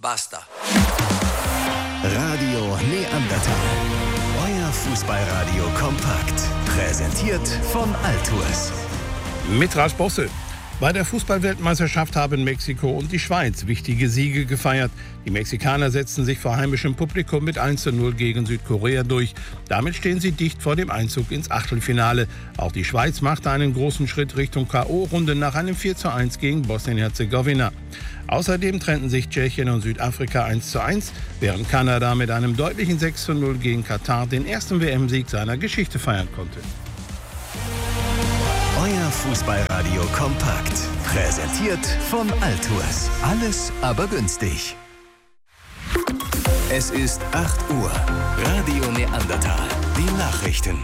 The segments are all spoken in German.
Basta. Radio Neandertal. Euer Fußballradio kompakt. Präsentiert von Altours. Mit Ralf Bosse. Bei der Fußballweltmeisterschaft haben Mexiko und die Schweiz wichtige Siege gefeiert. Die Mexikaner setzten sich vor heimischem Publikum mit 1:0 gegen Südkorea durch. Damit stehen sie dicht vor dem Einzug ins Achtelfinale. Auch die Schweiz machte einen großen Schritt Richtung K.O.-Runde nach einem 4:1 gegen Bosnien-Herzegowina. Außerdem trennten sich Tschechien und Südafrika 1:1, während Kanada mit einem deutlichen 6:0 gegen Katar den ersten WM-Sieg seiner Geschichte feiern konnte. Euer Fußballradio kompakt. Präsentiert von Altours. Alles aber günstig. Es ist 8 Uhr. Radio Neandertal. Die Nachrichten.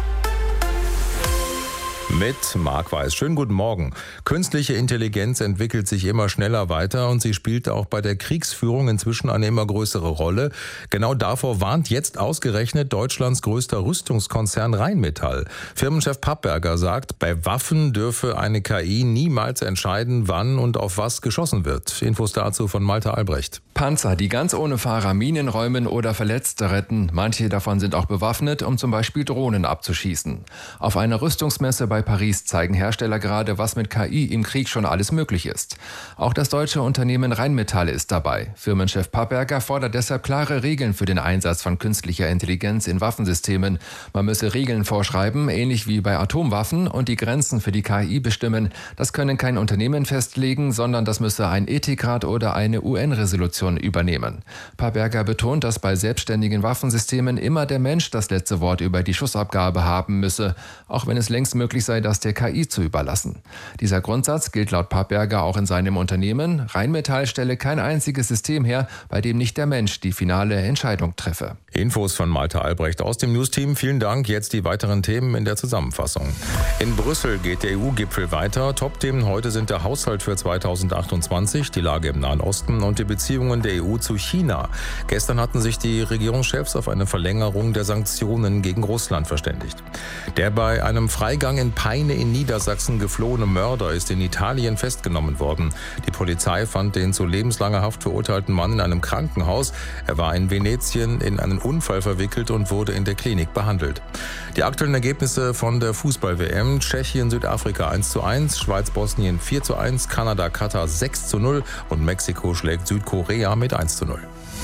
Mit Marc Weiß. Schönen guten Morgen. Künstliche Intelligenz entwickelt sich immer schneller weiter und sie spielt auch bei der Kriegsführung inzwischen eine immer größere Rolle. Genau davor warnt jetzt ausgerechnet Deutschlands größter Rüstungskonzern Rheinmetall. Firmenchef Papperger sagt, bei Waffen dürfe eine KI niemals entscheiden, wann und auf was geschossen wird. Infos dazu von Malte Albrecht. Panzer, die ganz ohne Fahrer Minen räumen oder Verletzte retten. Manche davon sind auch bewaffnet, um zum Beispiel Drohnen abzuschießen. Auf einer Rüstungsmesse bei Paris zeigen Hersteller gerade, was mit KI im Krieg schon alles möglich ist. Auch das deutsche Unternehmen Rheinmetall ist dabei. Firmenchef Papperger fordert deshalb klare Regeln für den Einsatz von künstlicher Intelligenz in Waffensystemen. Man müsse Regeln vorschreiben, ähnlich wie bei Atomwaffen, und die Grenzen für die KI bestimmen. Das können kein Unternehmen festlegen, sondern das müsse ein Ethikrat oder eine UN-Resolution übernehmen. Papperger betont, dass bei selbstständigen Waffensystemen immer der Mensch das letzte Wort über die Schussabgabe haben müsse, auch wenn es längst möglich sei, das der KI zu überlassen. Dieser Grundsatz gilt laut Papperger auch in seinem Unternehmen. Rheinmetall stelle kein einziges System her, bei dem nicht der Mensch die finale Entscheidung treffe. Infos von Malte Albrecht aus dem News-Team. Vielen Dank. Jetzt die weiteren Themen in der Zusammenfassung. In Brüssel geht der EU-Gipfel weiter. Top-Themen heute sind der Haushalt für 2028, die Lage im Nahen Osten und die Beziehungen der EU zu China. Gestern hatten sich die Regierungschefs auf eine Verlängerung der Sanktionen gegen Russland verständigt. Der bei einem Freigang in Peine in Niedersachsen geflohene Mörder ist in Italien festgenommen worden. Die Polizei fand den zu lebenslanger Haft verurteilten Mann in einem Krankenhaus. Er war in Venetien in einen Unfall verwickelt und wurde in der Klinik behandelt. Die aktuellen Ergebnisse von der Fußball-WM: Tschechien, Südafrika 1:1, Schweiz, Bosnien 4:1, Kanada, Katar 6:0 und Mexiko schlägt Südkorea mit 1:0.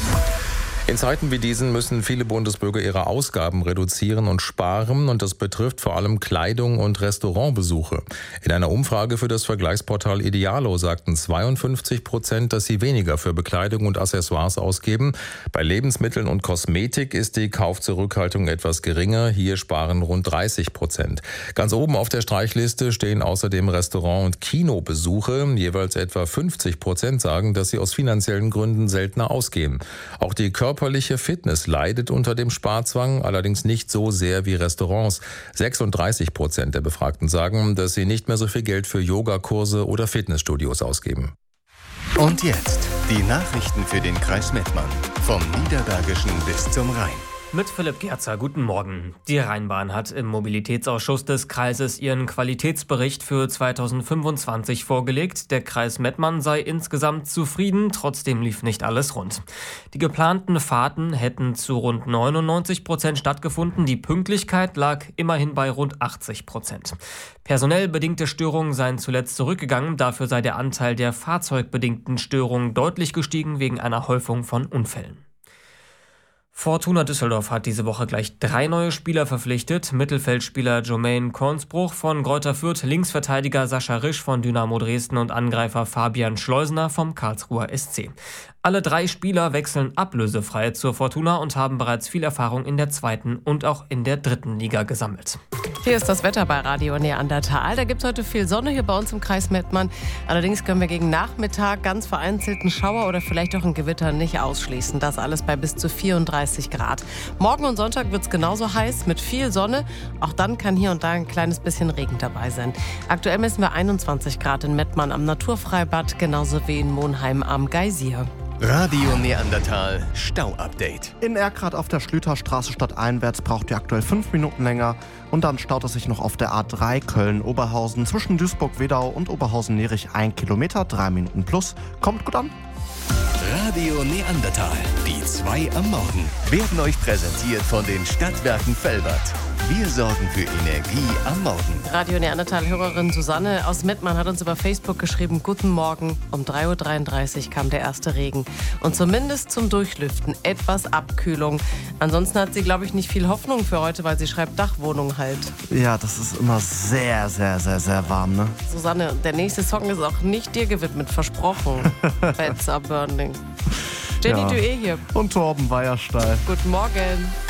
In Zeiten wie diesen müssen viele Bundesbürger ihre Ausgaben reduzieren und sparen, und das betrifft vor allem Kleidung und Restaurantbesuche. In einer Umfrage für das Vergleichsportal Idealo sagten 52%, dass sie weniger für Bekleidung und Accessoires ausgeben. Bei Lebensmitteln und Kosmetik ist die Kaufzurückhaltung etwas geringer. Hier sparen rund 30%. Ganz oben auf der Streichliste stehen außerdem Restaurant- und Kinobesuche. Jeweils etwa 50% sagen, dass sie aus finanziellen Gründen seltener ausgehen. Auch die körperliche Fitness leidet unter dem Sparzwang, allerdings nicht so sehr wie Restaurants. 36% der Befragten sagen, dass sie nicht mehr so viel Geld für Yogakurse oder Fitnessstudios ausgeben. Und jetzt die Nachrichten für den Kreis Mettmann. Vom Niederbergischen bis zum Rhein. Mit Philipp Gerzer, guten Morgen. Die Rheinbahn hat im Mobilitätsausschuss des Kreises ihren Qualitätsbericht für 2025 vorgelegt. Der Kreis Mettmann sei insgesamt zufrieden, trotzdem lief nicht alles rund. Die geplanten Fahrten hätten zu rund 99% stattgefunden. Die Pünktlichkeit lag immerhin bei rund 80%. Personell bedingte Störungen seien zuletzt zurückgegangen. Dafür sei der Anteil der fahrzeugbedingten Störungen deutlich gestiegen wegen einer Häufung von Unfällen. Fortuna Düsseldorf hat diese Woche gleich 3 neue Spieler verpflichtet. Mittelfeldspieler Jermaine Kornsbruch von Greuther Fürth, Linksverteidiger Sascha Risch von Dynamo Dresden und Angreifer Fabian Schleusener vom Karlsruher SC. Alle 3 Spieler wechseln ablösefrei zur Fortuna und haben bereits viel Erfahrung in der 2. und auch in der 3. Liga gesammelt. Hier ist das Wetter bei Radio Neandertal. Da gibt es heute viel Sonne hier bei uns im Kreis Mettmann. Allerdings können wir gegen Nachmittag ganz vereinzelten Schauer oder vielleicht auch ein Gewitter nicht ausschließen. Das alles bei bis zu 34 Grad. Morgen und Sonntag wird es genauso heiß mit viel Sonne. Auch dann kann hier und da ein kleines bisschen Regen dabei sein. Aktuell messen wir 21 Grad in Mettmann am Naturfreibad, genauso wie in Monheim am Geysir. Radio Neandertal Stau-Update. In Erkrath auf der Schlüterstraße stadteinwärts braucht ihr aktuell 5 Minuten länger. Und dann staut es sich noch auf der A3 Köln-Oberhausen zwischen Duisburg-Wedau und Oberhausen-Nerich 1 Kilometer, 3 Minuten plus. Kommt gut an. Radio Neandertal. Die 2 am Morgen werden euch präsentiert von den Stadtwerken Velbert. Wir sorgen für Energie am Morgen. Radio Neandertal-Hörerin Susanne aus Mettmann hat uns über Facebook geschrieben, guten Morgen, um 3.33 Uhr kam der erste Regen. Und zumindest zum Durchlüften etwas Abkühlung. Ansonsten hat sie, glaube ich, nicht viel Hoffnung für heute, weil sie schreibt Dachwohnung halt. Ja, das ist immer sehr, sehr, sehr, sehr warm, ne? Susanne, der nächste Song ist auch nicht dir gewidmet, versprochen. Beds are burning. Jenny Dué hier. Und Torben Weierstein. Guten Morgen.